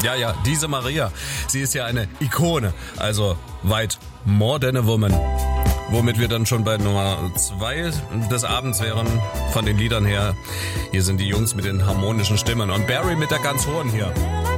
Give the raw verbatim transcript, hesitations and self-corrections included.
Ja, ja, diese Maria, sie ist ja eine Ikone, also weit more than a woman. Womit wir dann schon bei Nummer zwei des Abends wären, von den Liedern her. Hier sind die Jungs mit den harmonischen Stimmen und Barry mit der ganz hohen hier.